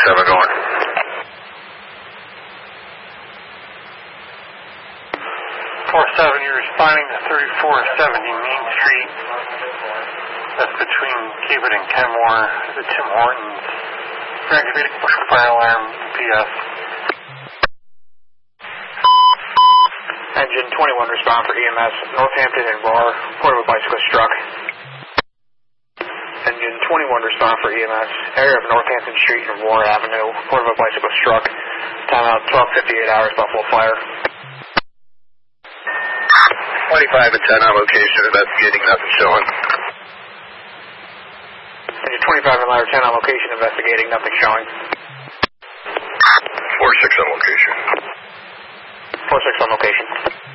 47 going. 47, you're responding to 3470 Main Street. That's between Cabot and Kenmore. The Tim Hortons. Activated commercial fire alarm, PS. Engine 21, respond for EMS. Northampton and Roar. Report of a bicycle struck. Engine 21, respond for EMS. Area of Northampton Street and Roar Avenue. Report of a bicycle struck. Timeout 12:58 hours, Buffalo Fire. 25 and 10 on location, investigating, nothing showing. Engine 25 and ladder 10 on location, investigating, nothing showing. 46 on location. 46 on location.